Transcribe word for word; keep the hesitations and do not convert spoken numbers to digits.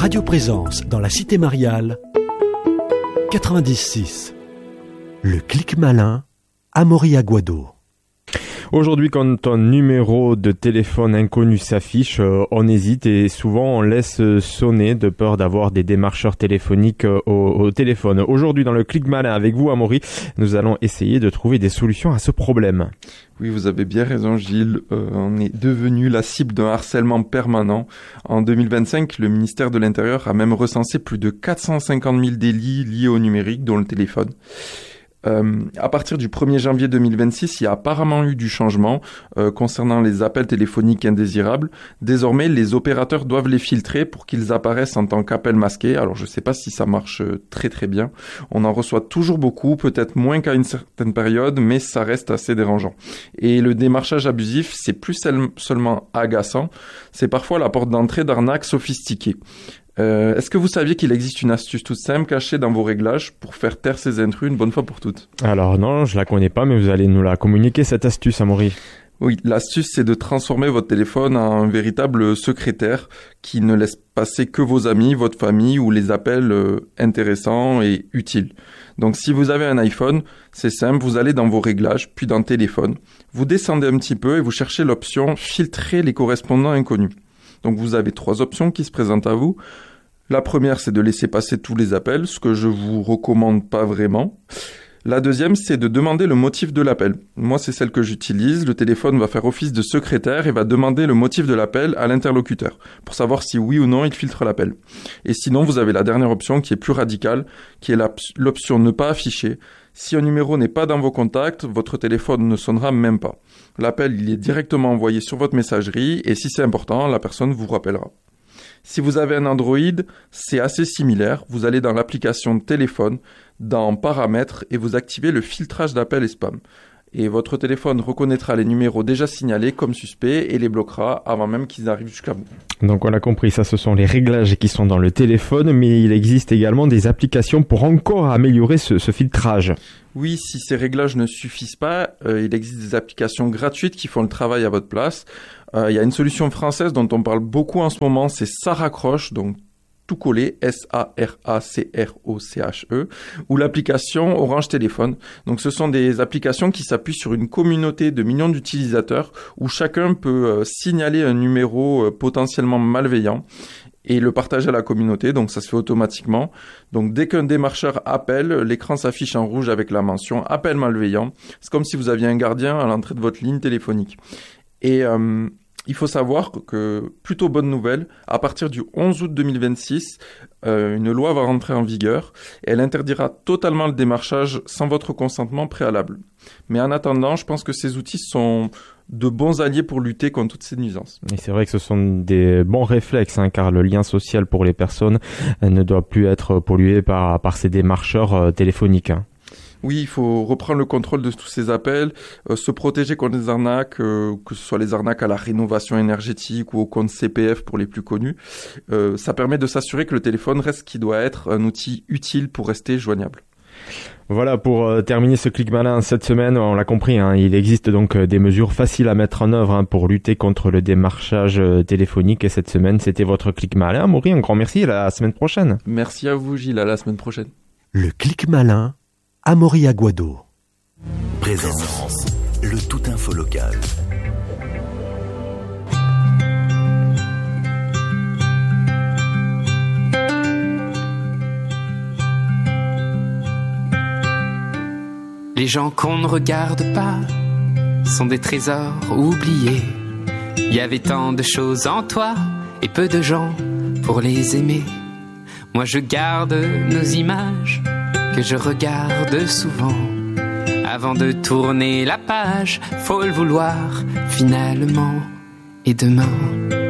Radio Présence dans la Cité Mariale, quatre-vingt-dix six. Le clic malin, Amaury Aguado. Aujourd'hui, quand un numéro de téléphone inconnu s'affiche, euh, on hésite et souvent on laisse sonner de peur d'avoir des démarcheurs téléphoniques euh, au, au téléphone. Aujourd'hui, dans le clic malin avec vous, Amaury, nous allons essayer de trouver des solutions à ce problème. Oui, vous avez bien raison, Gilles. Euh, on est devenu la cible d'un harcèlement permanent. En deux mille vingt-cinq, le ministère de l'Intérieur a même recensé plus de quatre cent cinquante mille délits liés au numérique, dont le téléphone. Euh, à partir du premier janvier deux mille vingt-six, il y a apparemment eu du changement euh, concernant les appels téléphoniques indésirables. Désormais, les opérateurs doivent les filtrer pour qu'ils apparaissent en tant qu'appels masqués. Alors, je ne sais pas si ça marche très très bien. On en reçoit toujours beaucoup, peut-être moins qu'à une certaine période, mais ça reste assez dérangeant. Et le démarchage abusif, c'est plus seulement agaçant, c'est parfois la porte d'entrée d'arnaques sophistiquées. Euh, est-ce que vous saviez qu'il existe une astuce toute simple cachée dans vos réglages pour faire taire ces intrus une bonne fois pour toutes? Alors non, je la connais pas, mais vous allez nous la communiquer, cette astuce, Amaury. Oui, l'astuce, c'est de transformer votre téléphone en un véritable secrétaire qui ne laisse passer que vos amis, votre famille ou les appels euh, intéressants et utiles. Donc si vous avez un iPhone, c'est simple, vous allez dans vos réglages, puis dans téléphone. Vous descendez un petit peu et vous cherchez l'option « Filtrer les correspondants inconnus ». Donc vous avez trois options qui se présentent à vous. La première, c'est de laisser passer tous les appels, ce que je vous recommande pas vraiment. La deuxième, c'est de demander le motif de l'appel. Moi, c'est celle que j'utilise. Le téléphone va faire office de secrétaire et va demander le motif de l'appel à l'interlocuteur pour savoir si oui ou non il filtre l'appel. Et sinon, vous avez la dernière option qui est plus radicale, qui est l'option ne pas afficher. Si un numéro n'est pas dans vos contacts, votre téléphone ne sonnera même pas. L'appel, il est directement envoyé sur votre messagerie et si c'est important, la personne vous rappellera. Si vous avez un Android, c'est assez similaire. Vous allez dans l'application de téléphone, dans Paramètres et vous activez le filtrage d'appels et spam. Et votre téléphone reconnaîtra les numéros déjà signalés comme suspects et les bloquera avant même qu'ils arrivent jusqu'à vous. Donc on a compris, ça ce sont les réglages qui sont dans le téléphone, mais il existe également des applications pour encore améliorer ce, ce filtrage. Oui, si ces réglages ne suffisent pas, euh, il existe des applications gratuites qui font le travail à votre place. Euh, il y a une solution française dont on parle beaucoup en ce moment, c'est Ça raccroche, donc tout collé, S A R A C R O C H E, ou l'application Orange Téléphone. Donc ce sont des applications qui s'appuient sur une communauté de millions d'utilisateurs où chacun peut euh, signaler un numéro euh, potentiellement malveillant et le partager à la communauté, donc ça se fait automatiquement. Donc dès qu'un démarcheur appelle, l'écran s'affiche en rouge avec la mention « Appel malveillant ». C'est comme si vous aviez un gardien à l'entrée de votre ligne téléphonique. Et euh, il faut savoir que, plutôt bonne nouvelle, à partir du onze août deux mille vingt-six, euh, une loi va rentrer en vigueur et elle interdira totalement le démarchage sans votre consentement préalable. Mais en attendant, je pense que ces outils sont de bons alliés pour lutter contre toutes ces nuisances. Et c'est vrai que ce sont des bons réflexes, hein, car le lien social pour les personnes ne doit plus être pollué par, par ces démarcheurs euh, téléphoniques. Hein. Oui, il faut reprendre le contrôle de tous ces appels, euh, se protéger contre les arnaques, euh, que ce soit les arnaques à la rénovation énergétique ou au compte C P F pour les plus connus. Euh, ça permet de s'assurer que le téléphone reste ce qui doit être, un outil utile pour rester joignable. Voilà, pour euh, terminer ce clic malin cette semaine, on l'a compris, hein, il existe donc euh, des mesures faciles à mettre en œuvre hein, pour lutter contre le démarchage euh, téléphonique. Et cette semaine, c'était votre clic malin. Amaury, un grand merci, à la semaine prochaine. Merci à vous, Gilles, à la semaine prochaine. Le clic malin, Amaury Aguado. Présence, le tout info local. Les gens qu'on ne regarde pas sont des trésors oubliés. Il y avait tant de choses en toi et peu de gens pour les aimer. Moi je garde nos images que je regarde souvent. Avant de tourner la page, faut le vouloir finalement. Et demain